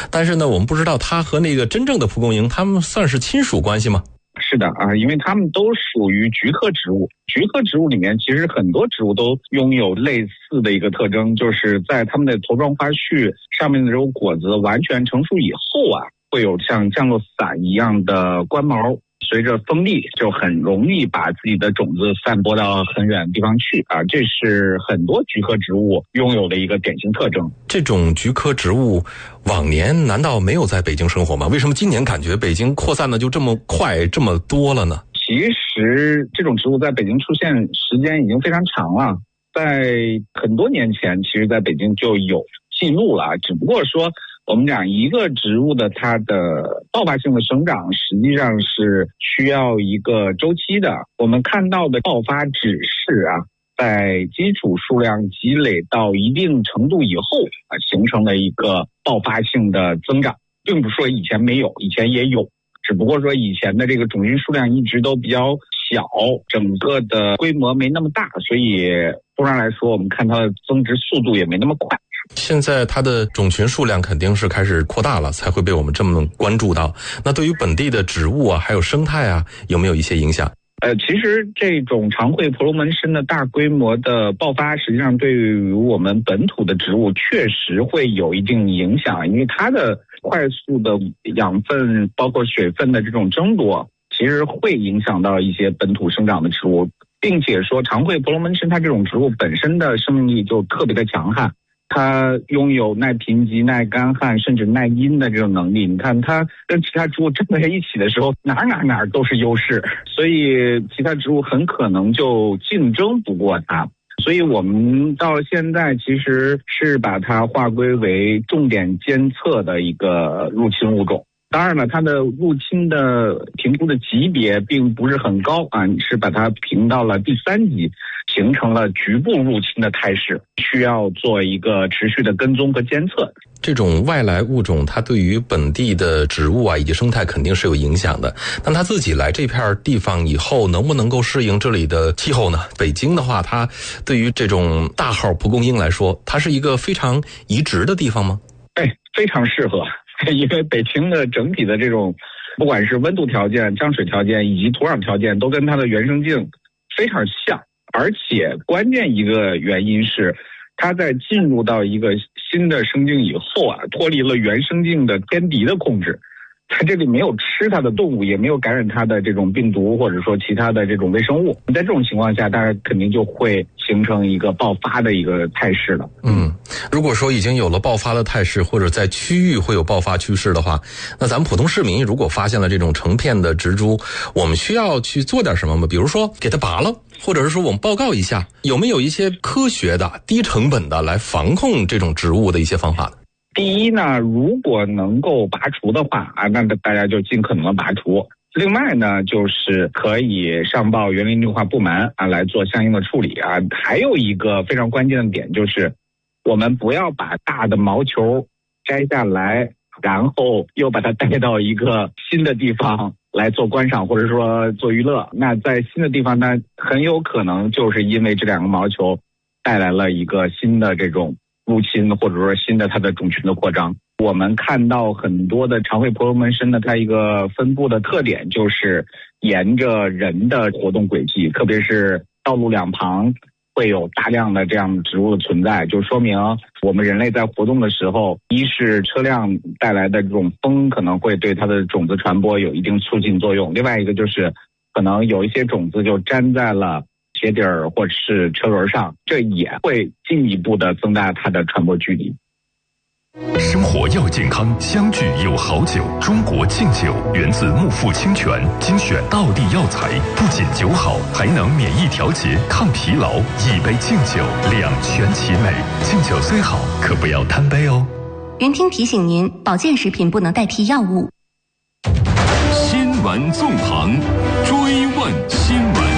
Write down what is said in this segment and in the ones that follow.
但是呢，我们不知道它和那个真正的蒲公英，它们算是亲属关系吗？ 是的啊，因为它们都属于菊科植物。菊科植物里面，其实很多植物都拥有类似的一个特征，就是在它们的头状花序上面的这种果子完全成熟以后啊，会有像降落伞一样的冠毛。随着风力就很容易把自己的种子散播到很远的地方去啊，这是很多菊科植物拥有的一个典型特征。 这种菊科植物往年难道没有在北京生活吗？为什么今年感觉北京扩散的就这么快这么多了呢？ 其实这种植物在北京出现时间已经非常长了，在很多年前其实在北京就有记录了，只不过说我们讲一个植物的它的爆发性的生长实际上是需要一个周期的。我们看到的爆发只是在基础数量积累到一定程度以后形成了一个爆发性的增长，并不是说以前没有，以前也有，只不过说以前的这个种群数量一直都比较小，整个的规模没那么大，所以通常来说我们看它的增殖速度也没那么快。 现在它的种群数量肯定是开始扩大了，才会被我们这么关注到。那对于本地的植物还有生态有没有一些影响？ 其实这种长喙婆罗门参的大规模的爆发，实际上对于我们本土的植物确实会有一定影响，因为它的快速的养分包括水分的这种争夺，其实会影响到一些本土生长的植物，并且说长喙婆罗门参它这种植物本身的生命力就特别的强悍。它拥有耐贫瘠、耐干旱甚至耐阴的这种能力，你看它跟其他植物站在一起的时候，哪儿都是优势，所以其他植物很可能就竞争不过它。所以我们到现在其实是把它划归为重点监测的一个入侵物种。当然了，它的入侵的评估的级别并不是很高是把它评到了第3级，形成了局部入侵的态势，需要做一个持续的跟踪和监测。 这种外来物种它对于本地的植物以及生态肯定是有影响的，但它自己来这片地方以后能不能够适应这里的气候呢？北京的话，它对于这种大号蒲公英来说，它是一个非常移植的地方吗？ 非常适合，因为北京的整体的这种不管是温度条件、降水条件以及土壤条件都跟它的原生境非常像，而且关键一个原因是它在进入到一个新的生境以后脱离了原生境的天敌的控制，它这里没有吃它的动物，也没有感染它的这种病毒或者说其他的这种微生物，在这种情况下当然肯定就会形成一个爆发的一个态势了。 如果说已经有了爆发的态势，或者在区域会有爆发趋势的话，那咱们普通市民如果发现了这种成片的植株，我们需要去做点什么吗？比如说给它拔了，或者是说我们报告一下，有没有一些科学的低成本的来防控这种植物的一些方法呢？ 第一呢，如果能够拔除的话那大家就尽可能的拔除。另外呢，就是可以上报园林绿化部门来做相应的处理还有一个非常关键的点，就是我们不要把大的毛球摘下来，然后又把它带到一个新的地方来做观赏或者说做娱乐。那在新的地方呢，很有可能就是因为这2个毛球带来了一个新的这种入侵，或者说新的它的种群的扩张。我们看到很多的长喙婆罗门参的它一个分布的特点就是沿着人的活动轨迹，特别是道路两旁会有大量的这样的植物的存在，就说明我们人类在活动的时候，一是车辆带来的这种风可能会对它的种子传播有一定促进作用，另外一个就是可能有一些种子就粘在了鞋底儿或者是车轮上，这也会进一步的增大它的传播距离。 生活要健康，相聚有好酒。中国敬酒源自木富清泉，精选道地药材，不仅酒好，还能免疫调节、抗疲劳。一杯敬酒，两全其美。敬酒虽好，可不要贪杯哦。 云听提醒您，保健食品不能代替药物。 新闻纵横，追问新闻。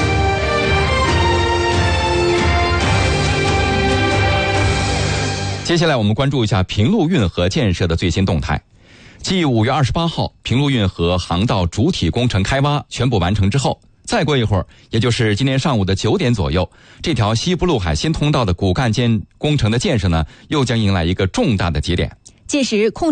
接下来我们关注一下平陆运河建设的最新动态。继5月28号平陆运河航道主体工程开挖全部完成之后，再过一会儿，也就是今天上午的9点左右，这条西部陆海新通道的骨干间工程的建设呢，又将迎来一个重大的节点。 届时